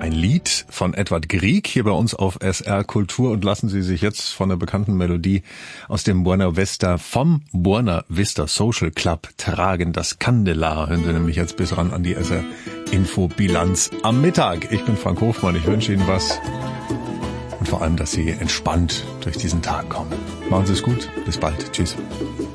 ein Lied von Edward Grieg hier bei uns auf SR Kultur und lassen Sie sich jetzt von der bekannten Melodie aus dem vom Buena Vista Social Club tragen. Das Candelar hören Sie nämlich jetzt bis ran an die SR Infobilanz am Mittag. Ich bin Frank Hofmann, ich wünsche Ihnen was und vor allem, dass Sie entspannt durch diesen Tag kommen. Machen Sie es gut, bis bald, tschüss.